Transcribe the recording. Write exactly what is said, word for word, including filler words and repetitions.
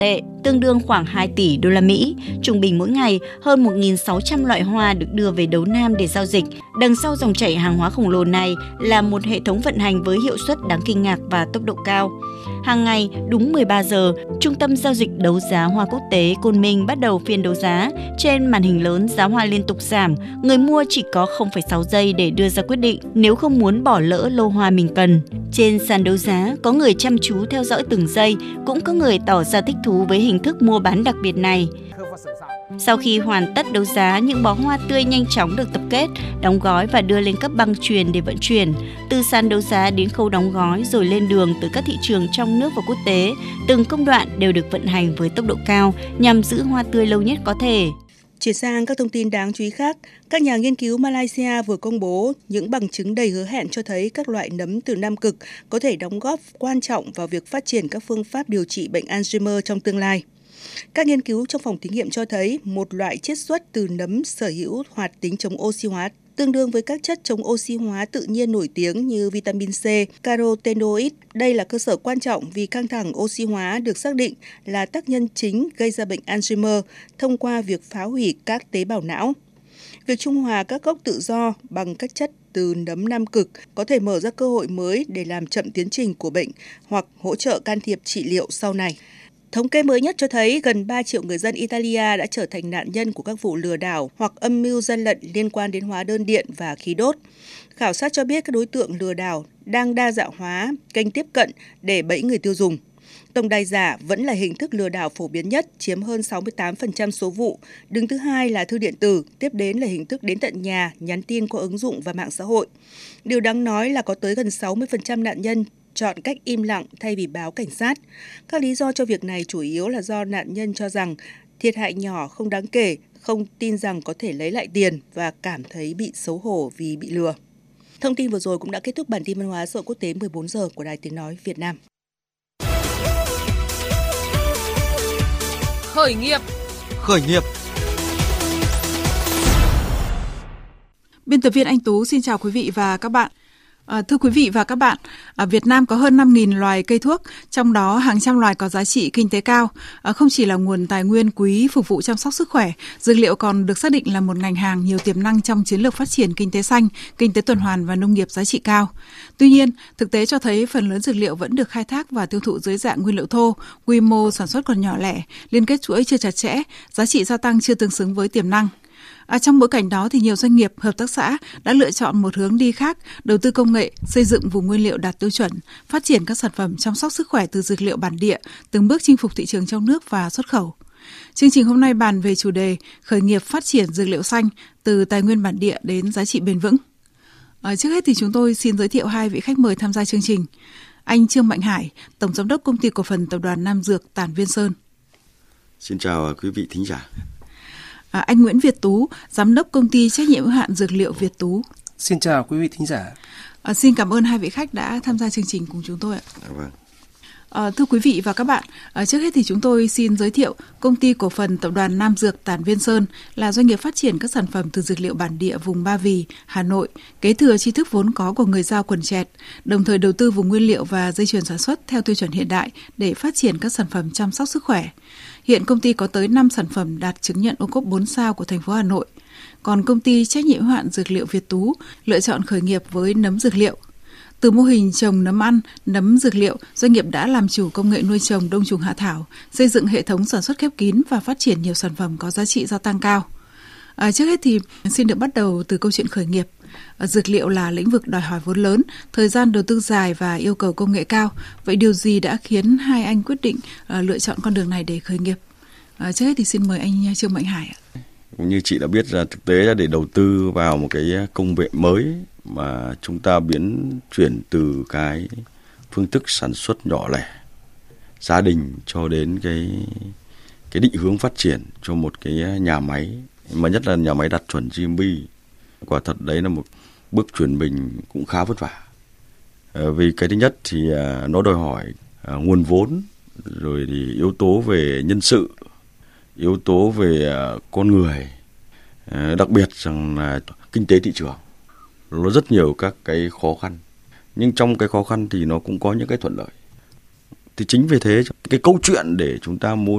tệ, tương đương khoảng hai tỷ đô la Mỹ. Trung bình mỗi ngày, hơn một nghìn sáu trăm loại hoa được đưa về Đấu Nam để giao dịch. Đằng sau dòng chảy hàng hóa khổng lồ này là một hệ thống vận hành với hiệu suất đáng kinh ngạc và tốc độ cao. Hàng ngày, đúng mười ba giờ, Trung tâm Giao dịch Đấu giá Hoa Quốc tế Côn Minh bắt đầu phiên đấu giá. Trên màn hình lớn, giá hoa liên tục giảm. Người mua chỉ có không phẩy sáu giây để đưa ra quyết định nếu không muốn bỏ lỡ lô hoa mình cần. Trên sàn đấu giá, có người chăm chú theo dõi từng giây, cũng có người tỏ ra thích thú với hình thức mua bán đặc biệt này. Sau khi hoàn tất đấu giá, những bó hoa tươi nhanh chóng được tập kết, đóng gói và đưa lên các băng chuyền để vận chuyển. Từ sàn đấu giá đến khâu đóng gói rồi lên đường tới các thị trường trong nước và quốc tế, từng công đoạn đều được vận hành với tốc độ cao nhằm giữ hoa tươi lâu nhất có thể. Chuyển sang các thông tin đáng chú ý khác, các nhà nghiên cứu Malaysia vừa công bố những bằng chứng đầy hứa hẹn cho thấy các loại nấm từ Nam Cực có thể đóng góp quan trọng vào việc phát triển các phương pháp điều trị bệnh Alzheimer trong tương lai. Các nghiên cứu trong phòng thí nghiệm cho thấy một loại chiết xuất từ nấm sở hữu hoạt tính chống oxy hóa tương đương với các chất chống oxy hóa tự nhiên nổi tiếng như vitamin C, carotenoid. Đây là cơ sở quan trọng vì căng thẳng oxy hóa được xác định là tác nhân chính gây ra bệnh Alzheimer thông qua việc phá hủy các tế bào não. Việc trung hòa các gốc tự do bằng các chất từ nấm Nam Cực có thể mở ra cơ hội mới để làm chậm tiến trình của bệnh hoặc hỗ trợ can thiệp trị liệu sau này. Thống kê mới nhất cho thấy gần ba triệu người dân Italia đã trở thành nạn nhân của các vụ lừa đảo hoặc âm mưu gian lận liên quan đến hóa đơn điện và khí đốt. Khảo sát cho biết các đối tượng lừa đảo đang đa dạng hóa kênh tiếp cận để bẫy người tiêu dùng. Tổng đài giả vẫn là hình thức lừa đảo phổ biến nhất, chiếm hơn sáu mươi tám phần trăm số vụ. Đứng thứ hai là thư điện tử, tiếp đến là hình thức đến tận nhà, nhắn tin qua ứng dụng và mạng xã hội. Điều đáng nói là có tới gần sáu mươi phần trăm nạn nhân chọn cách im lặng thay vì báo cảnh sát. Các lý do cho việc này chủ yếu là do nạn nhân cho rằng thiệt hại nhỏ không đáng kể, không tin rằng có thể lấy lại tiền và cảm thấy bị xấu hổ vì bị lừa. Thông tin vừa rồi cũng đã kết thúc bản tin văn hóa xã hội quốc tế mười bốn giờ của Đài Tiếng nói Việt Nam. Khởi nghiệp. Khởi nghiệp. Biên tập viên Anh Tú xin chào quý vị và các bạn. À, thưa quý vị và các bạn, ở Việt Nam có hơn năm nghìn loài cây thuốc, trong đó hàng trăm loài có giá trị kinh tế cao. À, không chỉ là nguồn tài nguyên quý phục vụ chăm sóc sức khỏe, dược liệu còn được xác định là một ngành hàng nhiều tiềm năng trong chiến lược phát triển kinh tế xanh, kinh tế tuần hoàn và nông nghiệp giá trị cao. Tuy nhiên, thực tế cho thấy phần lớn dược liệu vẫn được khai thác và tiêu thụ dưới dạng nguyên liệu thô, quy mô sản xuất còn nhỏ lẻ, liên kết chuỗi chưa chặt chẽ, giá trị gia tăng chưa tương xứng với tiềm năng. À, trong bối cảnh đó thì nhiều doanh nghiệp, hợp tác xã đã lựa chọn một hướng đi khác, đầu tư công nghệ, xây dựng vùng nguyên liệu đạt tiêu chuẩn, phát triển các sản phẩm chăm sóc sức khỏe từ dược liệu bản địa, từng bước chinh phục thị trường trong nước và xuất khẩu. Chương trình hôm nay bàn về chủ đề khởi nghiệp phát triển dược liệu xanh từ tài nguyên bản địa đến giá trị bền vững. À, trước hết thì chúng tôi xin giới thiệu hai vị khách mời tham gia chương trình. Anh Trương Mạnh Hải, Tổng Giám đốc Công ty Cổ phần Tập đoàn Nam Dược Tản Viên Sơn. Xin chào quý vị thính giả. À, anh Nguyễn Việt Tú, Giám đốc Công ty Trách nhiệm hữu hạn Dược liệu Việt Tú. Xin chào quý vị thính giả. À, xin cảm ơn hai vị khách đã tham gia chương trình cùng chúng tôi ạ. Vâng. À, thưa quý vị và các bạn, à, trước hết thì chúng tôi xin giới thiệu Công ty Cổ phần Tập đoàn Nam Dược Tản Viên Sơn là doanh nghiệp phát triển các sản phẩm từ dược liệu bản địa vùng Ba Vì, Hà Nội, kế thừa tri thức vốn có của người Dao Quần Chẹt, đồng thời đầu tư vùng nguyên liệu và dây chuyền sản xuất theo tiêu chuẩn hiện đại để phát triển các sản phẩm chăm sóc sức khỏe. Hiện công ty có tới năm sản phẩm đạt chứng nhận ô cốp bốn sao của thành phố Hà Nội. Còn công ty trách nhiệm hữu hạn Dược liệu Việt Tú lựa chọn khởi nghiệp với nấm dược liệu. Từ mô hình trồng nấm ăn, nấm dược liệu, doanh nghiệp đã làm chủ công nghệ nuôi trồng đông trùng hạ thảo, xây dựng hệ thống sản xuất khép kín và phát triển nhiều sản phẩm có giá trị gia tăng cao. À, trước hết thì xin được bắt đầu từ câu chuyện khởi nghiệp. À, dược liệu là lĩnh vực đòi hỏi vốn lớn, thời gian đầu tư dài và yêu cầu công nghệ cao. Vậy điều gì đã khiến hai anh quyết định à, lựa chọn con đường này để khởi nghiệp? À, trước hết thì xin mời anh Trương Mạnh Hải. Cũng như chị đã biết, là thực tế là để đầu tư vào một cái công nghệ mới mà chúng ta biến chuyển từ cái phương thức sản xuất nhỏ lẻ gia đình cho đến cái cái định hướng phát triển cho một cái nhà máy, mà nhất là nhà máy đạt chuẩn giê em pê. Quả thật đấy là một bước chuyển mình cũng khá vất vả. À, vì cái thứ nhất thì à, nó đòi hỏi à, nguồn vốn, rồi thì yếu tố về nhân sự, yếu tố về à, con người, à, đặc biệt rằng là kinh tế thị trường. Nó rất nhiều các cái khó khăn, nhưng trong cái khó khăn thì nó cũng có những cái thuận lợi. Thì chính vì thế cái câu chuyện để chúng ta muốn